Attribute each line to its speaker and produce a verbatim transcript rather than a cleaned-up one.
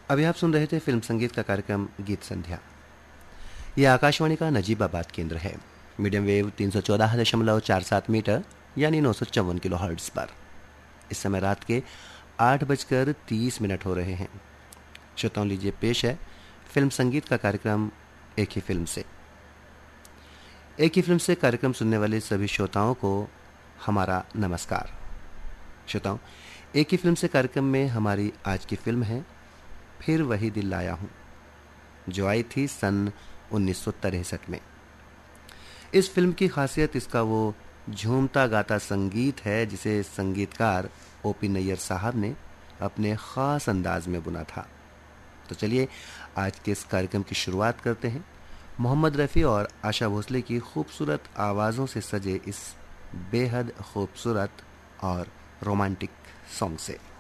Speaker 1: अभी आप सुन रहे थे फिल्म संगीत का कार्यक्रम गीत संध्या। यह आकाशवाणी का नजीबाबाद केंद्र है। मीडियम वेव तीन सौ चौदह दशमलव चार सात मीटर यानी नौ सौ चौवन किलो हर्ट्ज पर इस समय रात के आठ बजकर तीस मिनट हो रहे हैं। श्रोताओं, लीजिए पेश है फिल्म संगीत का कार्यक्रम एक ही फिल्म से। एक ही फिल्म से कार्यक्रम सुनने वाले सभी श्रोताओं को हमारा नमस्कार। श्रोताओं, एक ही फिल्म से कार्यक्रम में हमारी आज की फिल्म है फिर वही दिल लाया हूं, जो आई थी सन उन्नीस सौ तिरसठ में। इस फिल्म की खासियत इसका वो झूमता गाता संगीत है, जिसे संगीतकार ओपी नैयर साहब ने अपने खास अंदाज में बुना था। तो चलिए आज के इस कार्यक्रम की शुरुआत करते हैं मोहम्मद रफ़ी और आशा भोसले की खूबसूरत आवाज़ों से सजे इस बेहद खूबसूरत और रोमांटिक सॉन्ग से।